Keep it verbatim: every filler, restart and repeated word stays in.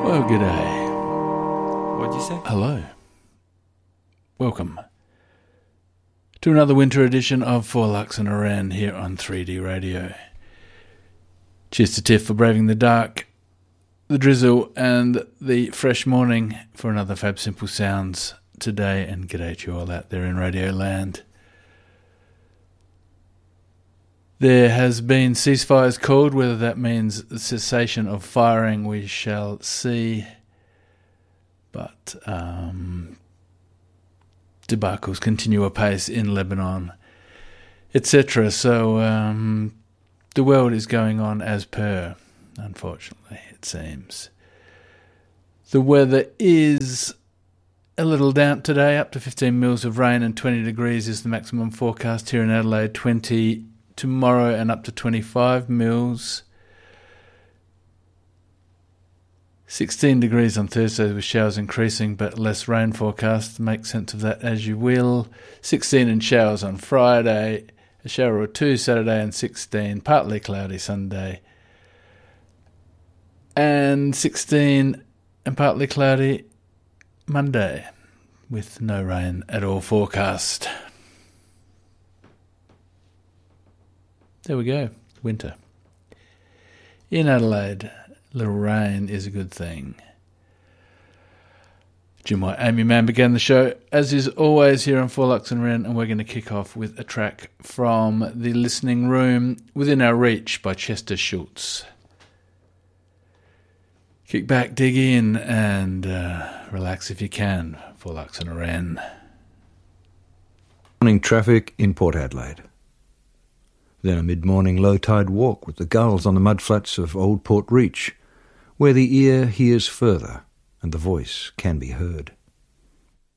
Well, g'day. What'd you say? Hello. Welcome to another winter edition of Four Lux and Iran here on three D Radio. Cheers to Tiff for braving the dark, the drizzle and the fresh morning for another Fab Simple Sounds today, and g'day to you all out there in Radio Land. There has been ceasefires called. Whether that means cessation of firing, we shall see. But um, debacles continue apace in Lebanon, et cetera. So um, the world is going on as per, unfortunately, it seems. The weather is a little damp today, up to fifteen mils of rain, and twenty degrees is the maximum forecast here in Adelaide. twenty tomorrow and up to twenty-five mils. sixteen degrees on Thursday with showers increasing but less rain forecast. Make sense of that as you will. sixteen and showers on Friday, a shower or two Saturday, and sixteen partly cloudy Sunday. And sixteen and partly cloudy Monday with no rain at all forecast. There we go, winter. In Adelaide, little rain is a good thing. Jim White, Amy Mann began the show, as is always here on Four Lux and Ren, and we're going to kick off with a track from the Listening Room, Within Our Reach by Chester Schultz. Kick back, dig in, and uh, relax if you can. Four Lux and Ren. Morning traffic in Port Adelaide. Then a mid-morning low-tide walk with the gulls on the mudflats of Old Port Reach, where the ear hears further and the voice can be heard.